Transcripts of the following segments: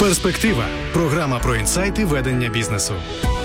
Перспектива. Програма про інсайти ведення бізнесу.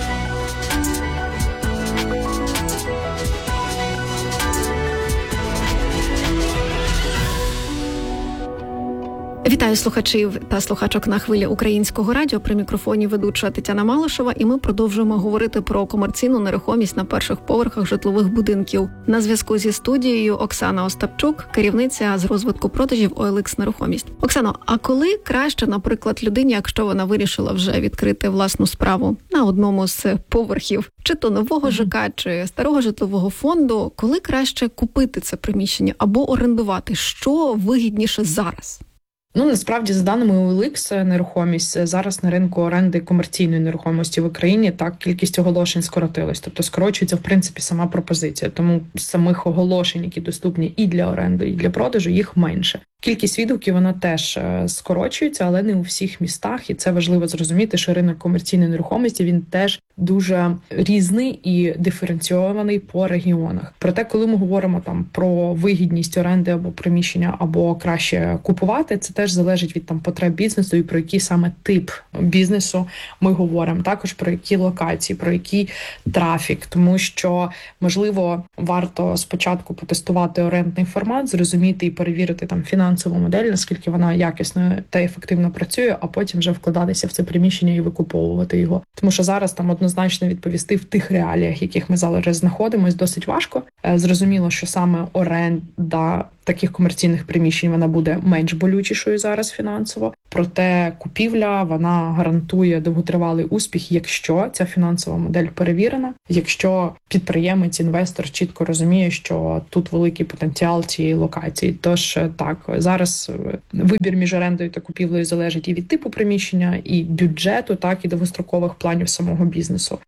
Вітаю слухачів та слухачок на хвилі Українського радіо. При мікрофоні ведуча Тетяна Малишева, і ми продовжуємо говорити про комерційну нерухомість на перших поверхах житлових будинків. На зв'язку зі студією Оксана Остапчук, керівниця з розвитку продажів OLX Нерухомість. Оксано, а коли краще, наприклад, людині, якщо вона вирішила вже відкрити власну справу на одному з поверхів, чи то нового ЖК, чи старого житлового фонду, коли краще купити це приміщення або орендувати? Що вигідніше зараз? Насправді, за даними OLX Нерухомість, зараз на ринку оренди комерційної нерухомості в Україні кількість оголошень скоротилась. Тобто скорочується, в принципі, сама пропозиція. Тому самих оголошень, які доступні і для оренди, і для продажу, їх менше. Кількість відгуків, вона теж скорочується, але не у всіх містах. І це важливо зрозуміти, що ринок комерційної нерухомості, він теж дуже різний і диференційований по регіонах. Проте, коли ми говоримо про вигідність оренди або приміщення, або краще купувати, це теж залежить від потреб бізнесу і про який саме тип бізнесу ми говоримо. Також про які локації, про який трафік. Тому що, можливо, варто спочатку потестувати орендний формат, зрозуміти і перевірити фінансову модель, наскільки вона якісно та ефективно працює, а потім вже вкладатися в це приміщення і викуповувати його. Тому що зараз однозначно відповісти в тих реаліях, в яких ми зараз знаходимося, досить важко. Зрозуміло, що саме оренда таких комерційних приміщень, вона буде менш болючішою зараз фінансово. Проте купівля, вона гарантує довготривалий успіх, якщо ця фінансова модель перевірена, якщо підприємець, інвестор чітко розуміє, що тут великий потенціал цієї локації. Тож зараз вибір між орендою та купівлею залежить і від типу приміщення, і бюджету, і довгострокових планів самого бізнесу.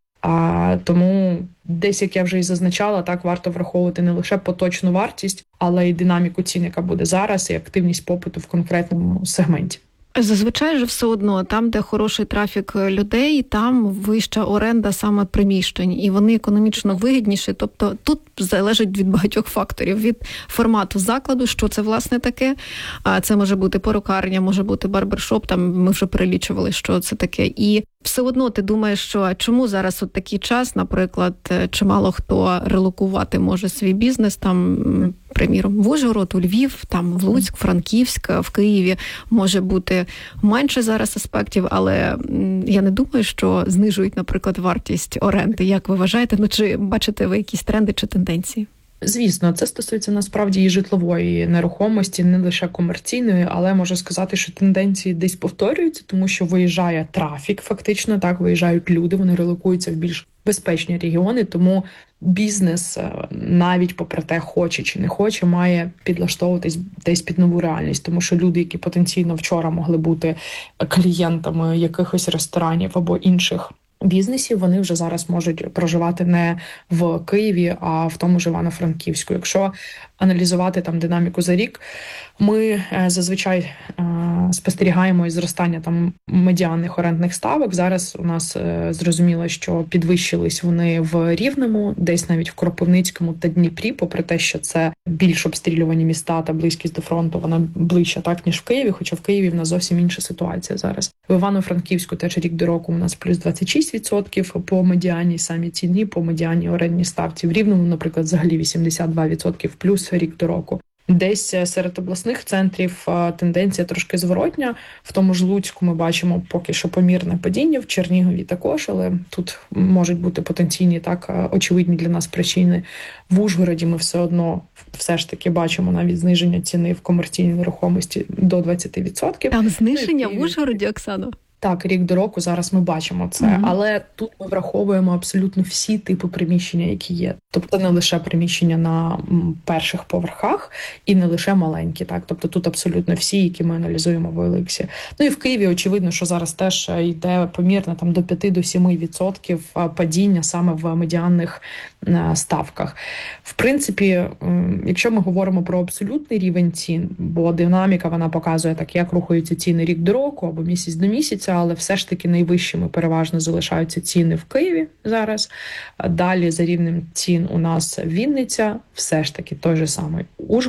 Тому десь, як я вже і зазначала, варто враховувати не лише поточну вартість, але й динаміку цін, яка буде зараз, і активність попиту в конкретному сегменті. Зазвичай же все одно, там, де хороший трафік людей, там вища оренда саме приміщень, і вони економічно вигідніші. Тобто тут залежить від багатьох факторів, від формату закладу, що це власне таке. Це може бути перукарня, може бути барбершоп, ми вже перелічували, що це таке. І все одно ти думаєш, що чому зараз такий час, наприклад, чимало хто релокувати може свій бізнес, приміром, в Ужгород, у Львів, в Луцьк, Франківськ, в Києві може бути менше зараз аспектів, але я не думаю, що знижують, наприклад, вартість оренди. Як ви вважаєте? Чи бачите ви якісь тренди чи тенденції? Звісно, це стосується насправді і житлової нерухомості, не лише комерційної, але можу сказати, що тенденції десь повторюються, тому що виїжджає трафік, фактично, виїжджають люди, вони релокуються в більш безпечні регіони, тому бізнес, навіть попри те, хоче чи не хоче, має підлаштовуватись десь під нову реальність, тому що люди, які потенційно вчора могли бути клієнтами якихось ресторанів або інших бізнесів, вони вже зараз можуть проживати не в Києві, а в тому ж Івано-Франківську. Якщо аналізувати динаміку за рік, ми зазвичай спостерігаємо і зростання медіанних орендних ставок. Зараз у нас зрозуміло, що підвищились вони в Рівному, десь навіть в Кропивницькому та Дніпрі, попри те, що це більш обстрілювані міста та близькість до фронту, вона ближча ніж в Києві, хоча в Києві в нас зовсім інша ситуація зараз. В Івано-Франківську теж рік до року у нас плюс 26% по медіані самі ціні, по медіані орендній ставці. В Рівному, наприклад, взагалі 82% плюс рік до року. Десь серед обласних центрів тенденція трошки зворотня. В тому ж Луцьку ми бачимо поки що помірне падіння, в Чернігові також, але тут можуть бути потенційні, очевидні для нас причини. В Ужгороді ми все ж таки бачимо навіть зниження ціни в комерційній нерухомості до 20%. Там зниження в Ужгороді, Оксано? Так, рік до року зараз ми бачимо це, але тут ми враховуємо абсолютно всі типи приміщення, які є. Тобто не лише приміщення на перших поверхах і не лише маленькі, Тобто тут абсолютно всі, які ми аналізуємо в OLX. І в Києві очевидно, що зараз теж йде помірно до 5-7% падіння саме в медіанних ставках. В принципі, якщо ми говоримо про абсолютний рівень цін, бо динаміка вона показує як рухаються ціни рік до року або місяць до місяця, але все ж таки найвищими переважно залишаються ціни в Києві зараз. Далі за рівнем цін у нас Вінниця, все ж таки той же самий Ужгород,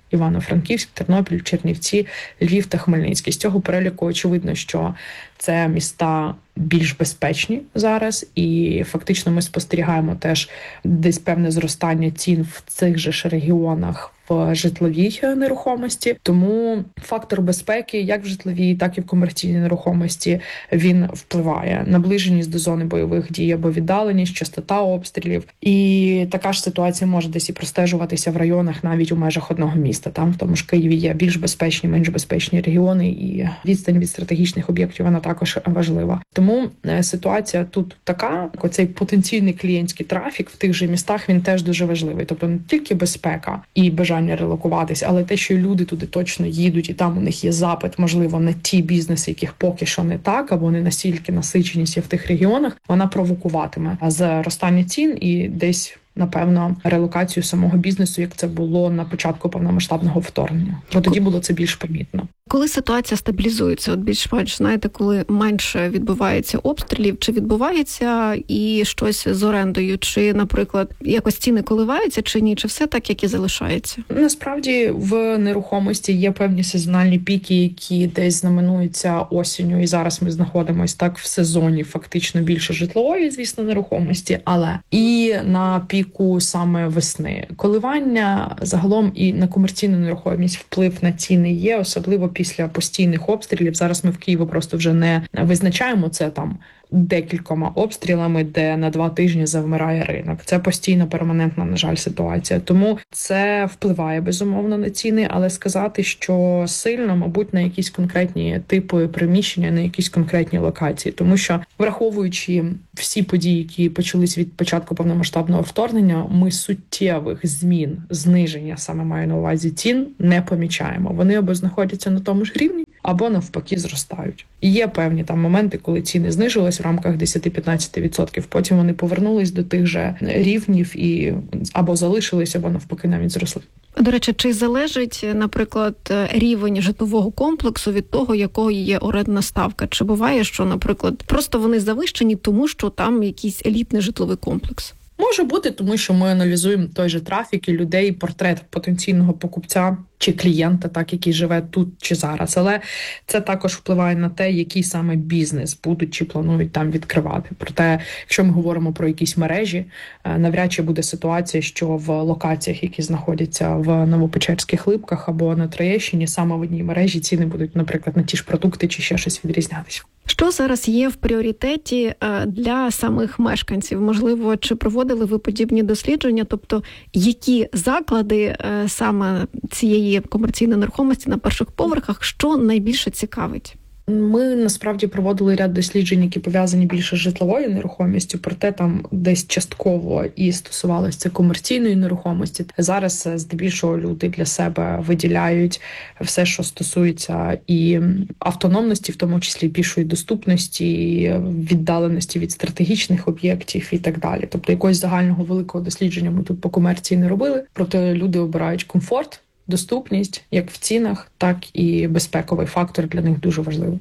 Івано-Франківськ, Тернопіль, Чернівці, Львів та Хмельницький. З цього переліку очевидно, що це міста більш безпечні зараз, і фактично ми спостерігаємо теж десь певне зростання цін в цих же ж регіонах в житловій нерухомості. Тому фактор безпеки як в житловій, так і в комерційній нерухомості він впливає. Наближеність до зони бойових дій або віддаленість, частота обстрілів. І така ж ситуація може десь і простежуватися в районах навіть у межах одного міста. Там в тому ж Києві є більш безпечні, менш безпечні регіони, і відстань від стратегічних об'єктів вона також важлива. Тому ситуація тут така, оцей потенційний клієнтський трафік в тих же містах, він теж дуже важливий. Тобто не тільки безпека і бажання релокуватись, але те, що люди туди точно їдуть, і там у них є запит, можливо, на ті бізнеси, яких поки що не так, або не настільки насиченість є в тих регіонах, вона провокуватиме зростання цін і десь, напевно, релокацію самого бізнесу, як це було на початку повномасштабного вторгнення. Бо тоді було це більш помітно. Коли ситуація стабілізується, от більш-менш, знаєте, коли менше відбувається обстрілів, чи відбувається і щось з орендою, чи, наприклад, якось ціни коливаються, чи ні, чи все так, як і залишається? Насправді в нерухомості є певні сезональні піки, які десь знаменуються осінню, і зараз ми знаходимося так в сезоні фактично більше житлової, звісно, нерухомості, але і на піку саме весни. Коливання загалом і на комерційну нерухомість вплив на ціни є, особливо після постійних обстрілів. Зараз ми в Києві просто вже не визначаємо це там декількома обстрілами, де на 2 тижні завмирає ринок. Це постійно перманентна, на жаль, ситуація. Тому це впливає, безумовно, на ціни, але сказати, що сильно, мабуть, на якісь конкретні типи приміщення, на якісь конкретні локації. Тому що, враховуючи всі події, які почались від початку повномасштабного вторгнення, ми суттєвих змін, зниження, саме маю на увазі, цін не помічаємо. Вони або знаходяться на тому ж рівні, або навпаки зростають. І є певні там моменти, коли ціни знижувались в рамках 10-15%, потім вони повернулись до тих же рівнів і або залишились, або навпаки навіть зросли. До речі, чи залежить, наприклад, рівень житлового комплексу від того, якою є орендна ставка? Чи буває, що, наприклад, просто вони завищені, тому що там якийсь елітний житловий комплекс? Може бути, тому що ми аналізуємо той же трафік і людей, портрет потенційного покупця чи клієнта, так, який живе тут чи зараз. Але це також впливає на те, який саме бізнес будуть чи планують там відкривати. Проте, якщо ми говоримо про якісь мережі, навряд чи буде ситуація, що в локаціях, які знаходяться в Новопечерських Липках або на Троєщині, саме в одній мережі ціни будуть, наприклад, на ті ж продукти чи ще щось відрізнятися. Що зараз є в пріоритеті для самих мешканців? Можливо, чи проводили ви подібні дослідження? Тобто, які заклади саме цієї комерційної нерухомості на перших поверхах, що найбільше цікавить? Ми насправді проводили ряд досліджень, які пов'язані більше з житловою нерухомістю, проте там десь частково і стосувалося це комерційної нерухомості. Зараз здебільшого люди для себе виділяють все, що стосується і автономності, в тому числі більшої доступності, і віддаленості від стратегічних об'єктів і так далі. Тобто якогось загального великого дослідження ми тут по комерції не робили, проте люди обирають комфорт, доступність, як в цінах, так і безпековий фактор для них дуже важливий.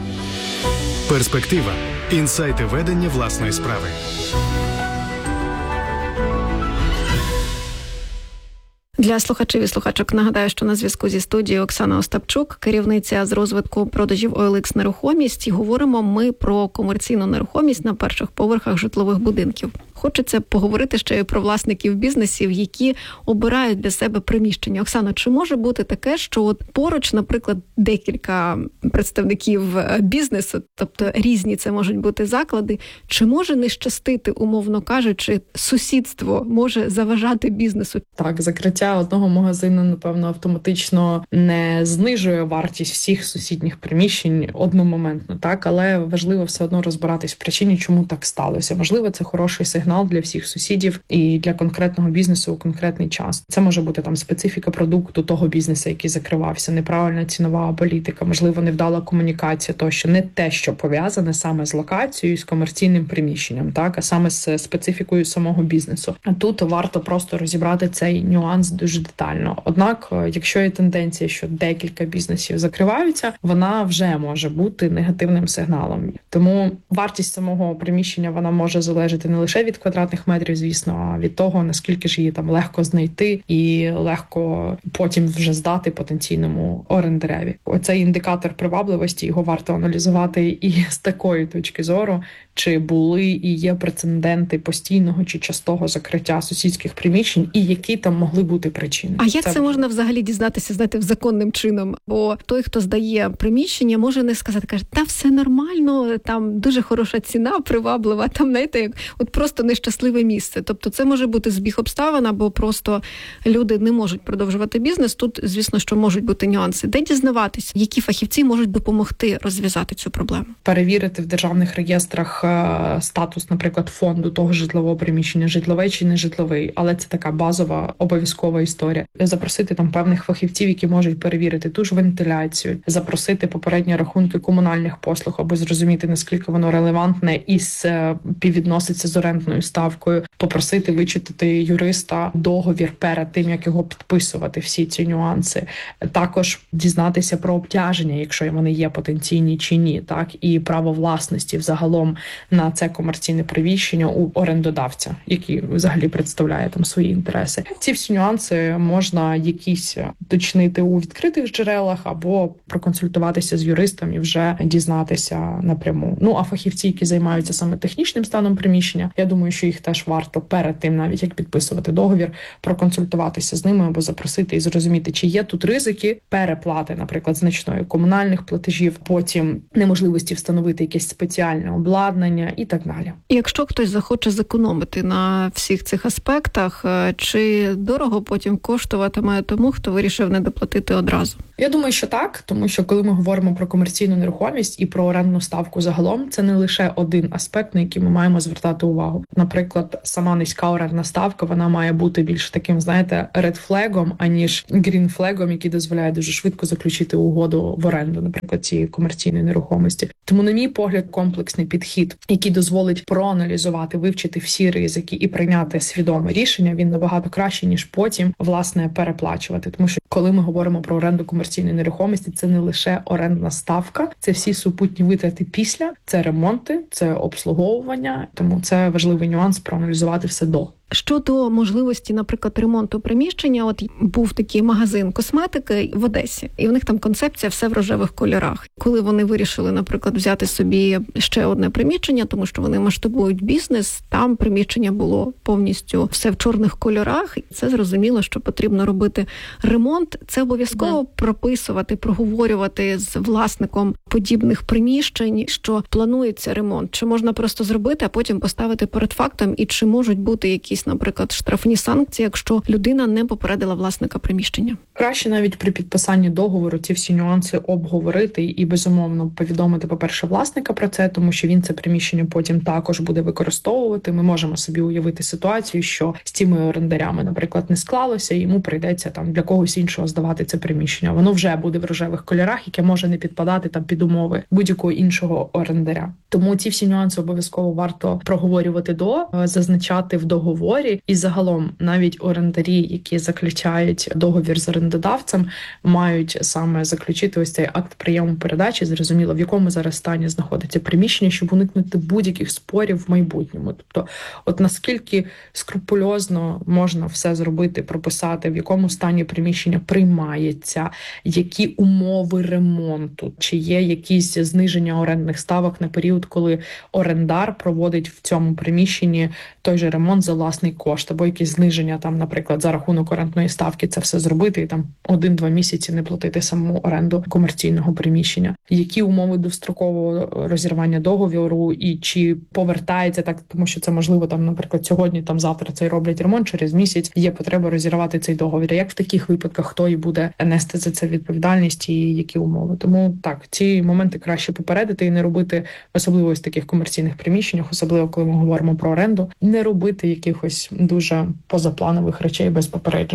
Перспектива. Інсайти ведення власної справи. Для слухачів і слухачок нагадаю, що на зв'язку зі студією Оксана Остапчук, керівниця з розвитку продажів OLX нерухомість. І говоримо ми про комерційну нерухомість на перших поверхах житлових будинків. Хочеться поговорити ще й про власників бізнесів, які обирають для себе приміщення. Оксано, чи може бути таке, що от поруч, наприклад, декілька представників бізнесу, тобто різні це можуть бути заклади, чи може не щастити, умовно кажучи, сусідство може заважати бізнесу? Так, закриття одного магазину, напевно, автоматично не знижує вартість всіх сусідніх приміщень одномоментно, так, але важливо все одно розбиратись в причині, чому так сталося. Можливо, це хороший сигнал для всіх сусідів і для конкретного бізнесу у конкретний час. Це може бути там специфіка продукту того бізнесу, який закривався, неправильна цінова політика, можливо, невдала комунікація, тощо не те, що пов'язане саме з локацією, з комерційним приміщенням, так, а саме з специфікою самого бізнесу. Тут варто просто розібрати цей нюанс дуже детально. Однак, якщо є тенденція, що декілька бізнесів закриваються, вона вже може бути негативним сигналом. Тому вартість самого приміщення, вона може залежати не лише від від квадратних метрів, звісно, а від того, наскільки ж її там легко знайти і легко потім вже здати потенційному орендареві. Оцей індикатор привабливості, його варто аналізувати і з такої точки зору, чи були і є прецеденти постійного чи частого закриття сусідських приміщень, і які там могли бути причини. А як це можна взагалі дізнатися, знаєте, законним чином? Бо той, хто здає приміщення, може не сказати, каже, та все нормально, там дуже хороша ціна, приваблива, там, знаєте, як от просто нещасливе місце. Тобто це може бути збіг обставин, або просто люди не можуть продовжувати бізнес. Тут, звісно, що можуть бути нюанси. Де дізнаватись, які фахівці можуть допомогти розв'язати цю проблему? Перевірити в державних реєстрах статус, наприклад, фонду того житлового приміщення, житловий чи не житловий, але це така базова обов'язкова історія. Запросити там певних фахівців, які можуть перевірити ту ж вентиляцію, запросити попередні рахунки комунальних послуг, аби зрозуміти, наскільки воно релевантне і співвідноситься з орендною ставкою, попросити вичитати юриста договір перед тим, як його підписувати, всі ці нюанси. Також дізнатися про обтяження, якщо вони є потенційні чи ні, так, і право власності взагалом на це комерційне приміщення у орендодавця, який взагалі представляє там свої інтереси. Ці всі нюанси можна якісь уточнити у відкритих джерелах або проконсультуватися з юристом і вже дізнатися напряму. Ну, а фахівці, які займаються саме технічним станом приміщення, я думаю, що їх теж варто перед тим, навіть як підписувати договір, проконсультуватися з ними або запросити і зрозуміти, чи є тут ризики переплати, наприклад, значної комунальних платежів, потім неможливості встановити якесь спеціальне обладнання і так далі. Якщо хтось захоче зекономити на всіх цих аспектах, чи дорого потім коштуватиме тому, хто вирішив не доплатити одразу? Я думаю, що так, тому що коли ми говоримо про комерційну нерухомість і про орендну ставку загалом, це не лише один аспект, на який ми маємо звертати увагу. Наприклад, сама низька орендна ставка, вона має бути більш таким, знаєте, red-флегом, аніж green-флегом, який дозволяє дуже швидко заключити угоду в оренду, наприклад, цієї комерційної нерухомості. Тому, на мій погляд, комплексний підхід, який дозволить проаналізувати, вивчити всі ризики і прийняти свідоме рішення, він набагато краще, ніж потім, власне, переплачувати. Тому що, коли ми говоримо про оренду комерційної нерухомості, це не лише орендна ставка, це всі супутні витрати після, це ремонти, це обслуговування, тому це важливий нюанс проаналізувати все до. Щодо можливості, наприклад, ремонту приміщення, от був такий магазин косметики в Одесі, і в них там концепція все в рожевих кольорах. Коли вони вирішили, наприклад, взяти собі ще одне приміщення, тому що вони масштабують бізнес, там приміщення було повністю все в чорних кольорах. І це зрозуміло, що потрібно робити ремонт. Це обов'язково прописувати, проговорювати з власником подібних приміщень, що планується ремонт. Чи можна просто зробити, а потім поставити перед фактом, і чи можуть бути якісь, наприклад, штрафні санкції, якщо людина не попередила власника приміщення? Краще навіть при підписанні договору ці всі нюанси обговорити і, безумовно, повідомити, по-перше, власника про це, тому що він це приміщення потім також буде використовувати. Ми можемо собі уявити ситуацію, що з цими орендарями, наприклад, не склалося, і йому прийдеться там для когось іншого здавати це приміщення. Воно вже буде в рожевих кольорах, яке може не підпадати там під умови будь-якого іншого орендаря. Тому ці всі нюанси обов'язково варто проговорювати зазначати в договорі. І загалом навіть орендарі, які заключають договір з орендодавцем, мають саме заключити ось цей акт прийому передачі, зрозуміло, в якому зараз стані знаходиться приміщення, щоб уникнути будь-яких спорів в майбутньому. Тобто, от наскільки скрупульозно можна все зробити, прописати, в якому стані приміщення приймається, які умови ремонту, чи є якісь зниження орендних ставок на період, коли орендар проводить в цьому приміщенні той же ремонт за власний кошт, або якісь зниження там, наприклад, за рахунок орендної ставки, це все зробити і там 1-2 місяці не платити саму оренду комерційного приміщення. Які умови довстрокового розірвання договору і чи повертається так, тому що це можливо там, наприклад, сьогодні, там завтра цей роблять ремонт, через місяць є потреба розірвати цей договір. Як в таких випадках хто і буде нести за це відповідальність і які умови? Тому так, ці моменти краще попередити і не робити, особливо в таких комерційних приміщеннях, особливо коли ми говоримо про оренду, не робити якихось дуже позапланових речей без попереджень.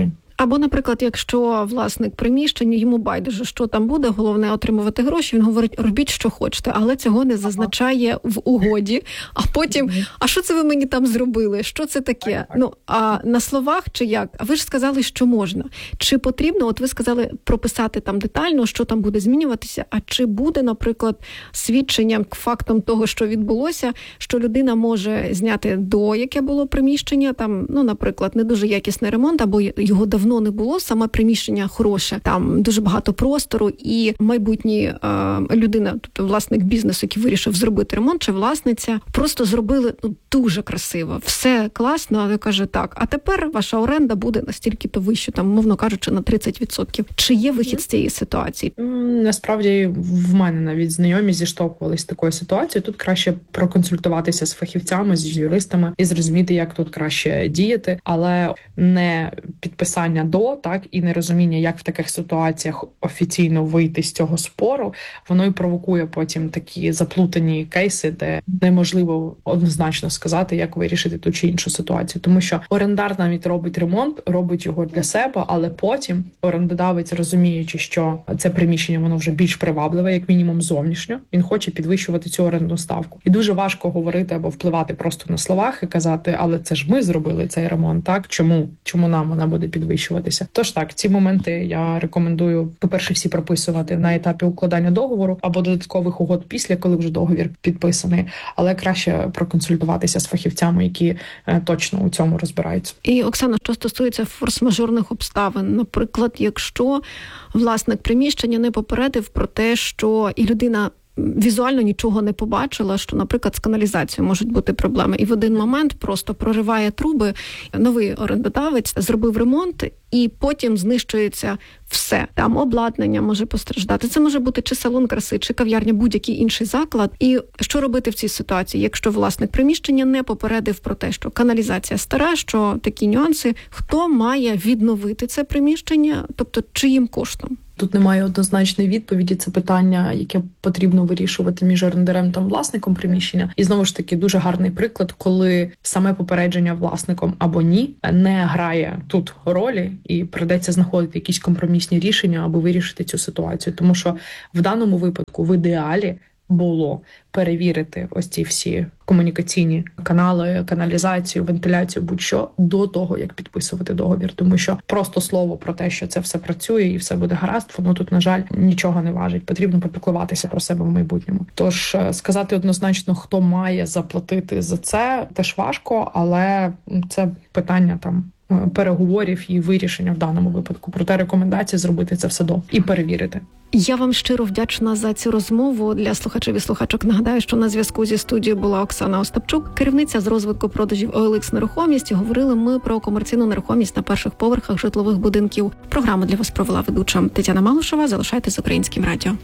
Або, наприклад, якщо власник приміщення, йому байдуже, що там буде, головне отримувати гроші, він говорить, робіть, що хочете, але цього не зазначає в угоді, а потім, а що це ви мені там зробили, що це таке? Ну, а на словах чи як? А ви ж сказали, що можна. Чи потрібно, от ви сказали, прописати там детально, що там буде змінюватися, а чи буде, наприклад, свідченням, фактом того, що відбулося, що людина може зняти яке було приміщення, там, ну, наприклад, не дуже якісний ремонт, або його давно не було, саме приміщення хороше, там дуже багато простору, і майбутні людина, тобто власник бізнесу, який вирішив зробити ремонт, чи власниця, просто зробили дуже красиво, все класно, але каже так, а тепер ваша оренда буде настільки-то вище, там, мовно кажучи, на 30%. Чи є вихід з цієї ситуації? Насправді, в мене навіть знайомі зіштовхувалися з такою ситуацією. Тут краще проконсультуватися з фахівцями, з юристами і зрозуміти, як тут краще діяти, але не підписання і нерозуміння, як в таких ситуаціях офіційно вийти з цього спору, воно і провокує потім такі заплутані кейси, де неможливо однозначно сказати, як вирішити ту чи іншу ситуацію. Тому що орендар навіть робить ремонт, робить його для себе, але потім орендодавець, розуміючи, що це приміщення, воно вже більш привабливе, як мінімум зовнішньо, він хоче підвищувати цю орендну ставку. І дуже важко говорити або впливати просто на словах і казати, але це ж ми зробили цей ремонт, так? Чому нам вона буде підвищуватися? Тож так, ці моменти я рекомендую, по-перше, всі прописувати на етапі укладання договору або додаткових угод після, коли вже договір підписаний, але краще проконсультуватися з фахівцями, які точно у цьому розбираються. І, Оксана, що стосується форс-мажорних обставин, наприклад, якщо власник приміщення не попередив про те, що і людина візуально нічого не побачила, що, наприклад, з каналізацією можуть бути проблеми. І в один момент просто прориває труби, новий орендодавець зробив ремонт, і потім знищується все. Там обладнання може постраждати. Це може бути чи салон краси, чи кав'ярня, будь-який інший заклад. І що робити в цій ситуації, якщо власник приміщення не попередив про те, що каналізація стара, що такі нюанси, хто має відновити це приміщення, тобто чиїм коштом? Тут немає однозначної відповіді. Це питання, яке потрібно вирішувати між орендарем та власником приміщення. І знову ж таки, дуже гарний приклад, коли саме попередження власником або ні не грає тут ролі, і придеться знаходити якісь компромісні рішення, аби вирішити цю ситуацію. Тому що в даному випадку, в ідеалі, було перевірити ось ці всі комунікаційні канали, каналізацію, вентиляцію, будь-що до того, як підписувати договір. Тому що просто слово про те, що це все працює і все буде гаразд, воно тут, на жаль, нічого не важить. Потрібно попіклуватися про себе в майбутньому. Тож сказати однозначно, хто має заплатити за це, теж важко, але це питання там переговорів і вирішення в даному випадку. Проте рекомендація зробити це все і перевірити. Я вам щиро вдячна за цю розмову. Для слухачів і слухачок нагадаю, що на зв'язку зі студією була Оксана Остапчук, керівниця з розвитку продажів OLX Нерухомість. Говорили ми про комерційну нерухомість на перших поверхах житлових будинків. Програму для вас провела ведуча Тетяна Малушева. Залишайтесь з Українським радіо.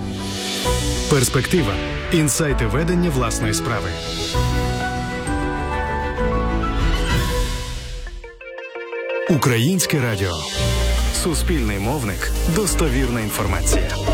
Перспектива. Інсайти ведення власної справи. Українське радіо. Суспільний мовник. Достовірна інформація.